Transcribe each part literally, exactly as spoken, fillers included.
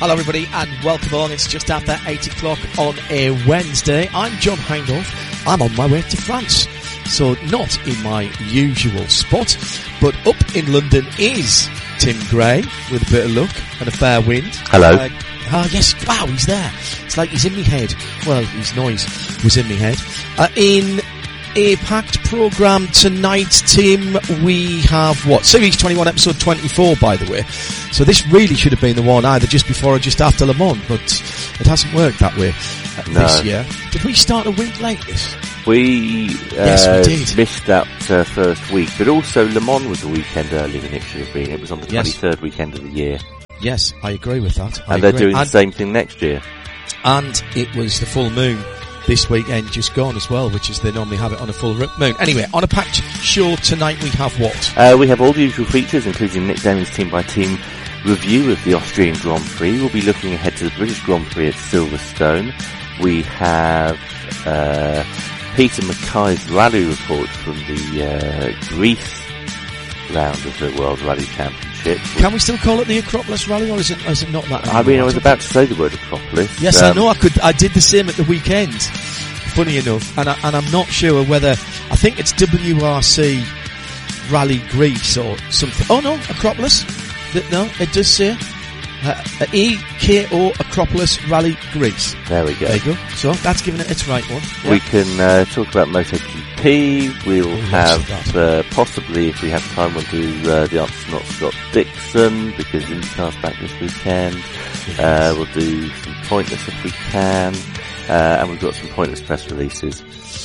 Hello everybody and welcome along. It's just after eight o'clock on a Wednesday. I'm John Hindhaugh. I'm on my way to France. So not in my usual spot, but up in London is Tim Gray with a bit of luck and a fair wind. Hello. Uh, oh yes, wow, he's there. It's like he's in my head. Well, his noise was in my head. Uh, in a packed programme tonight, Tim, we have what? Series twenty-one, episode twenty-four, by the way. So this really should have been the one either just before or just after Le Mans, but it hasn't worked that way uh, no. this year. Did we start a week late this? We, uh, yes, we did. missed that uh, first week, but also Le Mans was a weekend earlier than it should have been. It was on the yes. twenty-third weekend of the year. Yes, I agree with that. I and they're agree. doing and, the same thing next year. And it was the full moon this weekend just gone as well, which is they normally have it on a full moon. Anyway, on a packed show tonight we have what? Uh, we have all the usual features, including Nick Damon's team-by-team review of the Austrian Grand Prix. We'll be looking ahead to the British Grand Prix at Silverstone. We have uh, Peter Mackay's rally report from the uh, Greece round of the World Rally Championship. Can we still call it the Acropolis Rally, or is it, or is it not that anymore? I mean, I was about to say the word Acropolis. Yes, um, I know. I could. I did the same at the weekend. Funny enough, and I, and I'm not sure whether I think it's W R C Rally Greece or something. Oh no, Acropolis. No, it does say uh, E K O Acropolis Rally Greece. There we go. There you go. So that's giving it its right one. Yeah. We can uh, talk about MotoGP. We'll oh, have uh, possibly, if we have time, we'll do uh, the answer not Scott Dixon because IndyCar's back this weekend. Yes. Uh, we'll do some pointless if we can, uh, and we've got some pointless press releases.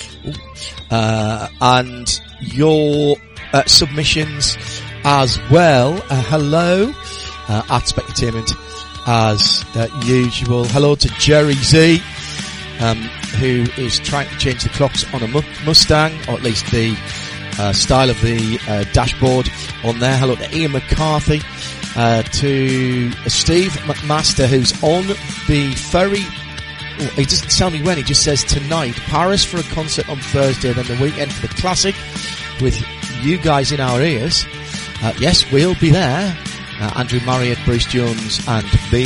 Uh, and your uh, submissions as well. Uh, hello uh, at Spectainment as uh, usual. Hello to Jerry Z, um, who is trying to change the clocks on a Mustang, or at least the uh, style of the uh, dashboard on there. Hello to Ian McCarthy, uh, to Steve McMaster, who's on the ferry. Oh, he doesn't tell me when, he just says tonight. Paris for a concert on Thursday, then the weekend for the Classic with you guys in our ears. Uh, yes, we'll be there. Uh, Andrew Marriott, Bruce Jones and me.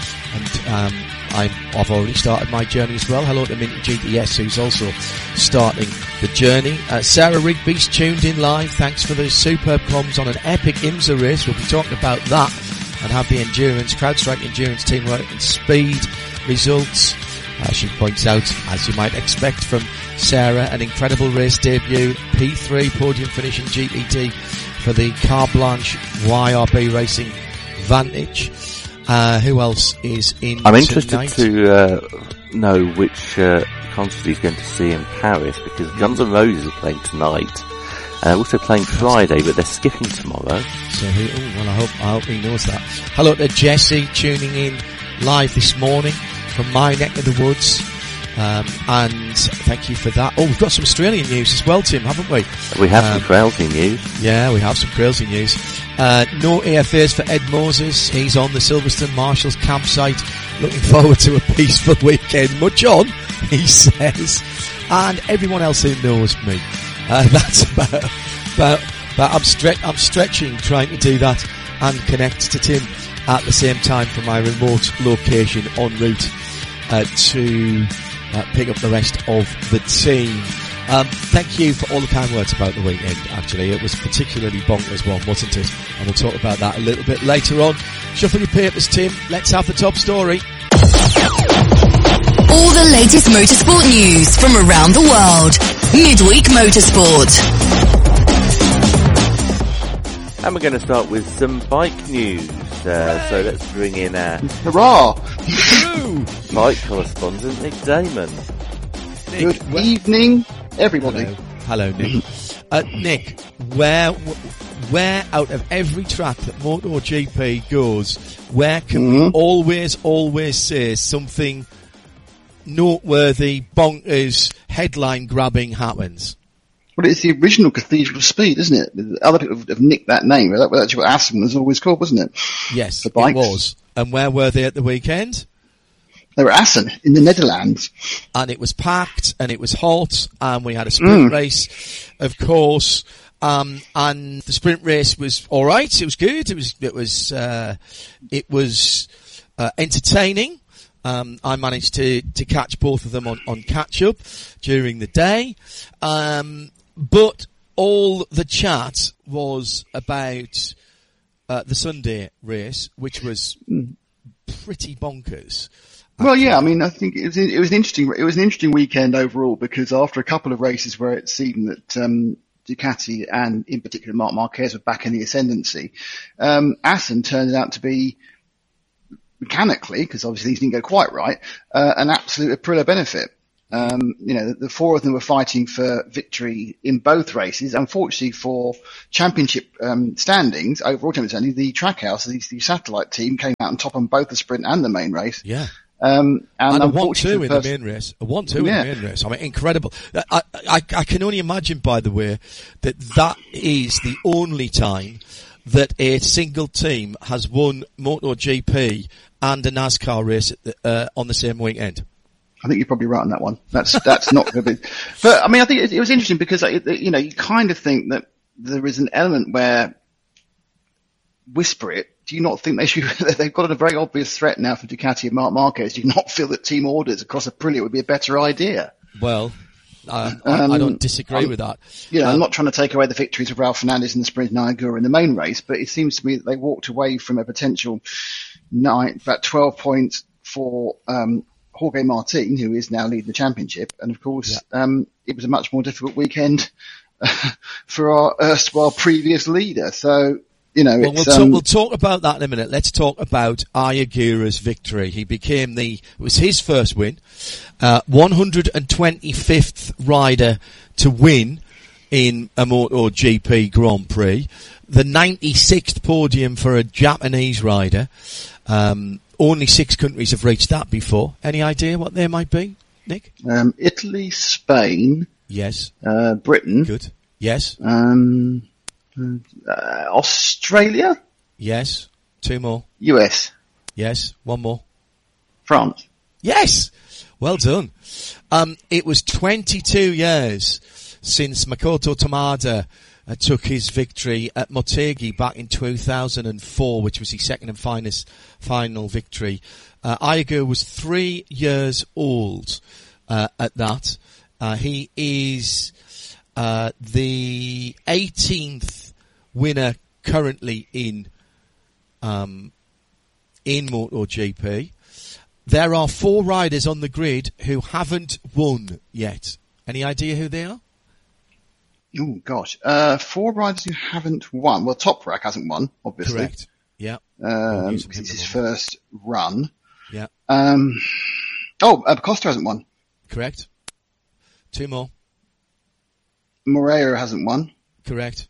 And um, I'm, I've already started my journey as well. Hello to Minty G T S, who's also starting the journey. Uh, Sarah Rigby's tuned in live. Thanks for the superb comms on an epic IMSA race. We'll be talking about that and have the endurance, CrowdStrike endurance team working speed results. Uh, she points out, as you might expect from Sarah, an incredible race debut, P three podium finish in G T D for the Carte Blanche Y R B Racing Vantage. Uh, who else is in I'm interested tonight? to uh, know which uh, concert he's going to see in Paris, because Guns N' Roses are playing tonight, and they're also playing Friday, but they're skipping tomorrow. So he, oh, well, I hope, I hope he knows that. Hello to Jesse, tuning in live this morning from my neck of the woods. Um, and thank you for that. Oh, we've got some Australian news as well, Tim, haven't we? We have um, some crazy news. Yeah, we have some crazy news. Uh, no A F As for Ed Moses. He's on the Silverstone Marshals campsite. Looking forward to a peaceful weekend. Much on, he says. And everyone else who knows me. Uh, that's about, about, about I'm, stre- I'm stretching trying to do that and connect to Tim at the same time from my remote location en route uh, to uh, pick up the rest of the team. Um, thank you for all the kind words about the weekend, actually. It was particularly bonkers one, wasn't it? And we'll talk about that a little bit later on. Shuffle your papers, Tim. Let's have the top story. All the latest motorsport news from around the world. Midweek Motorsport. And we're going to start with some bike news. Uh, so let's bring in our hurrah bike correspondent, Nick Damon. Nick, Good where, evening, everybody. Hello, Hello Nick. Uh, Nick, where, where out of every track that MotoGP goes, where can mm-hmm. we always, always say something noteworthy, bonkers, headline-grabbing happens? Well, it's the original Cathedral Speed, isn't it? Other people have nicked that name. That was actually what Aspen was always called, wasn't it? Yes, it was. And where were they at the weekend? They were Assen in the Netherlands. And it was packed, and it was hot, and we had a sprint mm. race, of course. Um, and the sprint race was alright. It was good. It was, it was, uh, it was, uh, entertaining. Um, I managed to, to catch both of them on, on catch up during the day. Um, but all the chat was about, uh, the Sunday race, which was pretty bonkers. Well, yeah, I mean, I think it was, it was an interesting, it was an interesting weekend overall, because after a couple of races where it seemed that, um, Ducati and in particular Marc Marquez were back in the ascendancy, um, Assen turned out to be, mechanically, because obviously these didn't go quite right, uh, an absolute Aprilia benefit. Um, you know, the, the four of them were fighting for victory in both races. Unfortunately for championship, um, standings, overall championship standings, the Trackhouse, the, the satellite team, came out on top on both the sprint and the main race. Yeah. Um, and, and a unfortunately one two in the main race. A one two yeah. in the main race. I mean, incredible. I, I, I can only imagine, by the way, that that is the only time that a single team has won MotoGP and a NASCAR race at the, uh, on the same weekend. I think you're probably right on that one. That's, that's not going to be, but I mean, I think it, it was interesting because, you know, you kind of think that there is an element where whisper it. Do you not think they should, they've got a very obvious threat now for Ducati and Marc Marquez. Do you not feel that team orders across Aprilia would be a better idea? Well, uh, I, um, I don't disagree I'm, with that. Yeah, um, I'm not trying to take away the victories of Ralph Fernandez in the sprint and Ayagura in the main race, but it seems to me that they walked away from a potential nine, about twelve points for, um, Jorge Martin, who is now leading the championship. And of course, yeah. um, it was a much more difficult weekend for our erstwhile previous leader. So, you know, well, it's, we'll, um, talk, we'll talk about that in a minute. Let's talk about Ayagura's victory. He became the, it was his first win, uh, one hundred twenty-fifth rider to win in a MotoGP Grand Prix, the ninety-sixth podium for a Japanese rider. Um, only six countries have reached that before. Any idea what they might be, Nick? Um, Italy, Spain. Yes. Uh, Britain. Good. Yes. Um, uh, Australia. Yes. Two more. U S. Yes. One more. France. Yes. Well done. Um, it was twenty-two years since Makoto Tamada uh, took his victory at Motegi back in two thousand four, which was his second and finest, final victory. Uh, Ayagura was three years old uh, at that. Uh, he is uh, the eighteenth winner currently in um, in MotoGP. There are four riders on the grid who haven't won yet. Any idea who they are? Oh gosh, uh, four riders who haven't won. Well, Toprak hasn't won, obviously. Correct. Yeah. Um, because it's his first run. Yeah. Um, oh, uh, Costa hasn't won. Correct. Two more. Moreira hasn't won. Correct.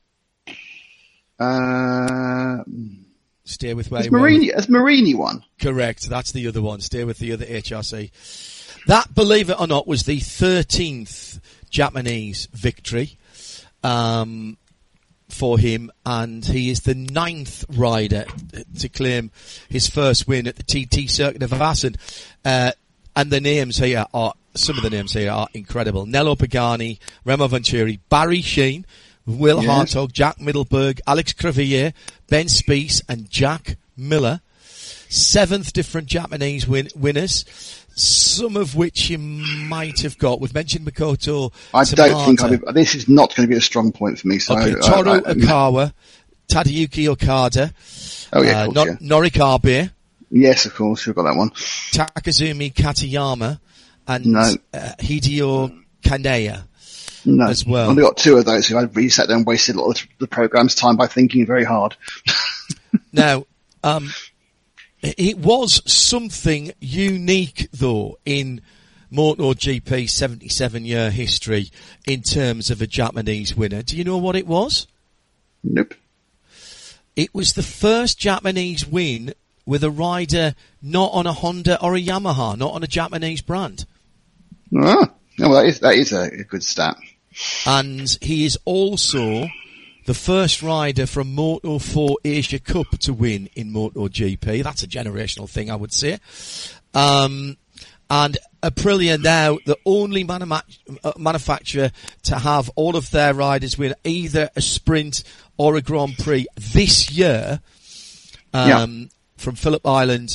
Uh, Stay with where has you were. Marini, has Marini won? Correct. That's the other one. Stay with the other H R C. That, believe it or not, was the thirteenth Japanese victory um, for him, and he is the ninth rider to claim his first win at the T T Circuit of Assen. Uh, and the names here are, some of the names here are incredible. Nello Pagani, Remo Venturi, Barry Sheen, Will yes. Hartog, Jack Middleberg, Alex Crevier, Ben Spies, and Jack Miller. Seventh different Japanese win- winners, some of which you might have got. We've mentioned Makoto I Tamada. don't think I'll be, this is not going to be a strong point for me. So Okay, I, Toru I, I, Okawa, Tadayuki Okada, oh yeah, uh, of course, Nor- yeah. Norik Abe, Yes, of course, we've got that one. Takazumi Katayama, and No. uh, Hideo Kanea No, as well. I've only got two of those who I've really sat down and wasted a lot of the programme's time by thinking very hard. Now, um, it was something unique, though, in MotoGP's seventy-seven year history in terms of a Japanese winner. Do you know what it was? Nope. It was the first Japanese win with a rider not on a Honda or a Yamaha, not on a Japanese brand. Ah, no, well, that is, that is a, a good stat. And he is also the first rider from Moto four Asia Cup to win in MotoGP. That's a generational thing, I would say. Um, and Aprilia now the only manuma- uh, manufacturer to have all of their riders win either a sprint or a Grand Prix this year. Um, Yeah. From Phillip Island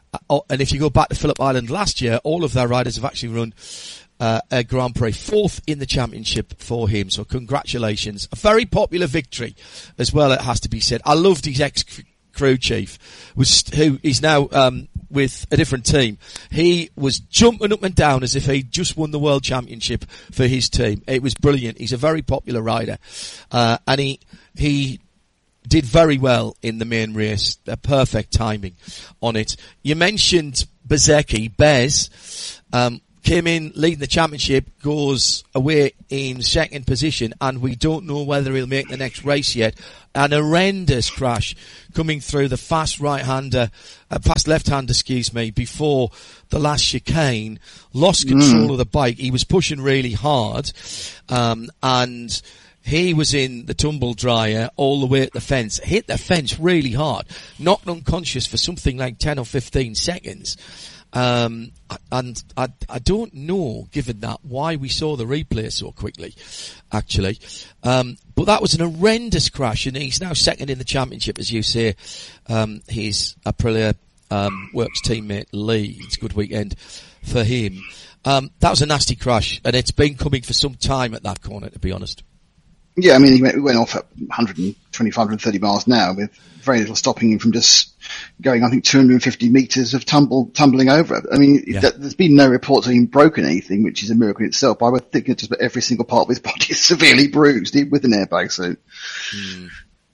Uh, and if you go back to Phillip Island last year, all of their riders have actually run uh, a Grand Prix, fourth in the championship for him. So congratulations. A very popular victory as well, it has to be said. I loved his ex-crew chief, was, who is now um, with a different team. He was jumping up and down as if he'd just won the World Championship for his team. It was brilliant. He's a very popular rider. Uh, and he, he, did very well in the main race. A perfect timing on it. You mentioned Bezzecchi. Bez um, came in leading the championship, goes away in second position, and we don't know whether he'll make the next race yet. An horrendous crash coming through the fast right-hander, uh, fast left-hander, excuse me, before the last chicane. Lost control mm. of the bike. He was pushing really hard, um, and he was in the tumble dryer all the way at the fence, hit the fence really hard, knocked unconscious for something like ten or fifteen seconds. Um, and I, I don't know, given that, why we saw the replay so quickly, actually. Um, but that was an horrendous crash, and he's now second in the championship, as you say. Um, his Aprilia, um, Works teammate leads. Good weekend for him. Um, that was a nasty crash, and it's been coming for some time at that corner, to be honest. Yeah, I mean, he went, he went off at one twenty-five, one thirty miles an hour with very little stopping him from just going, I think, two hundred fifty metres of tumble, tumbling over it. I mean, yeah. th- there's been no reports of him broken anything, which is a miracle in itself. But I would think that just about every single part of his body is severely bruised with an airbag suit. Mm.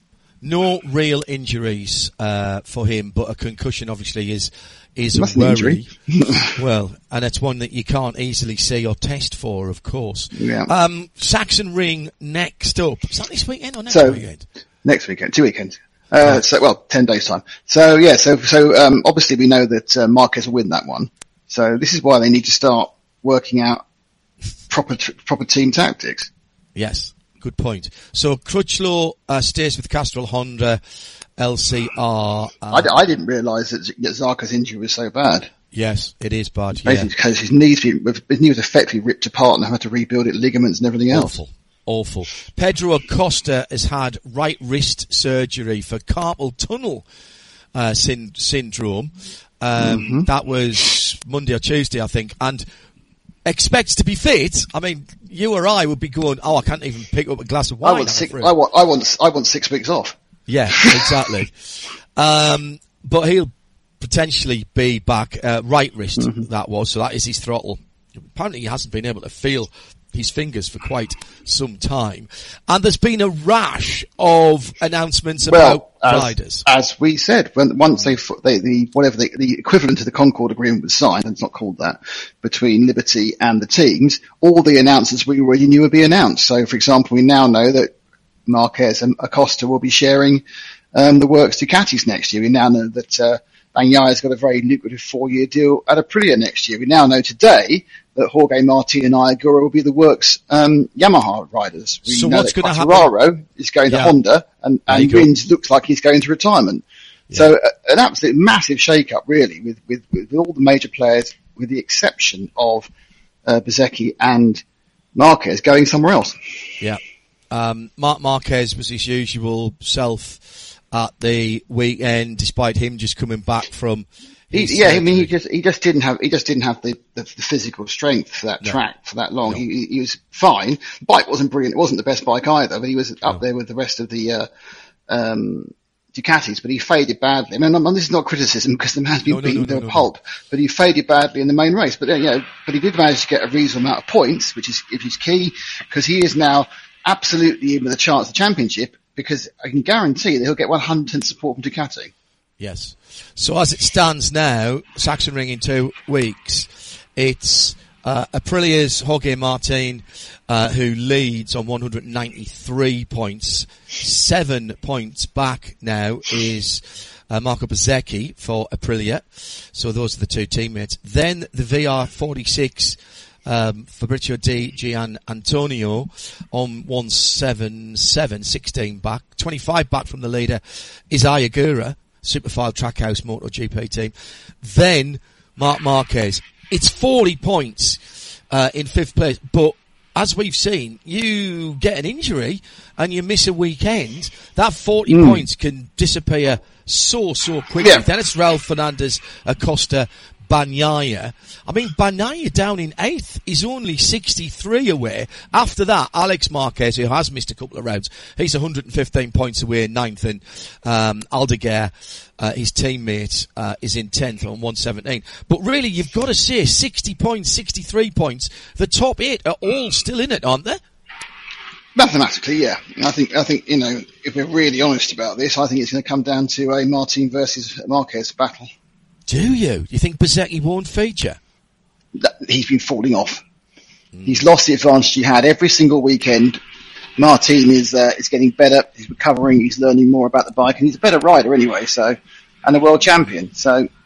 No real injuries uh, for him, but a concussion obviously is is That's a worry. Injury. Well, and it's one that you can't easily see or test for, of course. Yeah. Um, Saxon Ring next up. Is that this weekend or next so, weekend? Next weekend, two weekends. Uh, so, well, ten days time. So, yeah, so, so, um, obviously we know that, uh, Marquez will win that one. So this is why they need to start working out proper, t- proper team tactics. Yes. Good point. So Crutchlow, uh, stays with Castrol Honda, L C R. Uh, I, d- I didn't realise that, that Zarco's injury was so bad. Yes, it is bad. Basically, yeah. because his knees, his knee was effectively ripped apart and had to rebuild it, ligaments and everything else. Awful. Awful. Pedro Acosta has had right wrist surgery for carpal tunnel uh, syn- syndrome. Um, mm-hmm. That was Monday or Tuesday, I think, and expects to be fit. I mean, you or I would be going, oh, I can't even pick up a glass of wine. I want six, I want, I want, I want six weeks off. Yeah, exactly. um, but he'll potentially be back, uh, right wrist, mm-hmm. that was, so that is his throttle. Apparently he hasn't been able to feel his fingers for quite some time. And there's been a rash of announcements well, about as, riders. As we said, when, once they, they the, whatever the, the equivalent to the Concord Agreement was signed, and it's not called that, between Liberty and the teams, all the announcements we already knew would be announced. So, for example, we now know that Marquez and Acosta will be sharing, um, the Works Ducatis next year. We now know that, uh, Bagnaia got a very lucrative four-year deal at Aprilia next year. We now know today that Jorge Martin and Ayagura will be the Works um, Yamaha riders. We so know what's going to happen? Quartararo is going yeah. to Honda, and, and Rins looks like he's going to retirement. Yeah. So uh, an absolute massive shake-up, really, with, with, with all the major players, with the exception of uh, Bezzecchi and Marquez going somewhere else. Yeah. Um, Marc Marquez was his usual self at the weekend, despite him just coming back from. He, yeah, I mean, he just he just didn't have he just didn't have the, the, the physical strength for that no. track for that long. No. He, he was fine. The bike wasn't brilliant. It wasn't the best bike either, but he was up no. there with the rest of the uh, um, Ducatis. But he faded badly. I mean, I'm, this is not criticism because the man's been no, beaten no, no, to no, a pulp. No. But he faded badly in the main race. But uh, yeah, but he did manage to get a reasonable amount of points, which is which is key because he is now absolutely in with a chance of the championship. Because I can guarantee that he'll get one hundred percent support from Ducati. Yes. So as it stands now, Saxon Ring in two weeks, it's uh, Aprilia's Jorge Martin, uh, who leads on one hundred ninety-three points. Seven points back now is uh, Marco Bezzecchi for Aprilia. So those are the two teammates. Then the V R forty-six, Um, Fabrizio Di Gian Antonio on one seventy-seven, sixteen back, twenty-five back from the leader is Ayagura, Superfile Trackhouse MotoGP team. Then Marc Marquez. It's forty points, uh, in fifth place, but as we've seen, you get an injury and you miss a weekend, that forty mm. points can disappear so, so quickly. Yeah. Then it's Raul Fernandez, Acosta, Bagnaia. I mean, Bagnaia down in eighth is only sixty-three away. After that, Alex Marquez, who has missed a couple of rounds, he's one hundred fifteen points away in ninth, and um, Aldeguer, uh, his teammate, uh, is in tenth on one seventeen. But really, you've got to say sixty points, sixty-three points. The top eight are all still in it, aren't they? Mathematically, yeah. I think, I think, you know, if we're really honest about this, I think it's going to come down to a Martin versus Marquez battle. Do you? Do you think Bezzecchi won't feature? He's been falling off. Mm. He's lost the advantage he had every single weekend. Martin is uh, is getting better. He's recovering. He's learning more about the bike, and he's a better rider anyway. So, and a world champion. So,